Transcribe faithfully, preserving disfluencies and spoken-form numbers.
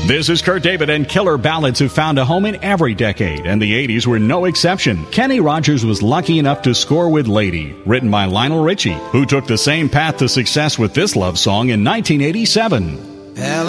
This is Kurt David and killer ballads who found a home in every decade, and the eighties were no exception. Kenny Rogers was lucky enough to score with Lady, written by Lionel Richie, who took the same path to success with this love song in nineteen eighty-seven.